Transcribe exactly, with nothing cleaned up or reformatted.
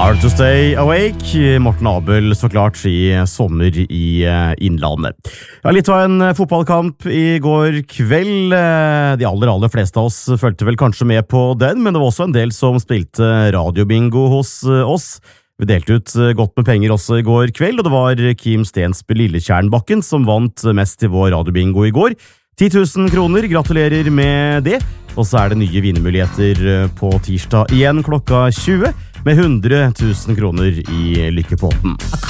Hard to stay awake. Morten Abel så klart i sommer i Innlandet. Ja, litt var en fotballkamp i går kveld. De aller, aller fleste av oss følte vel kanskje med på den, men det var også en del som spilte radiobingo hos oss. Vi delte ut godt med penger også i går kveld, og det var Kim Stensby Lillekjernbakken som vant mest i vår radiobingo i går. ti tusen kroner, gratulerer med det. Og så er det nye vinnermuligheter på tirsdag igjen klokka tjue med hundre tusen kroner i lykkepotten.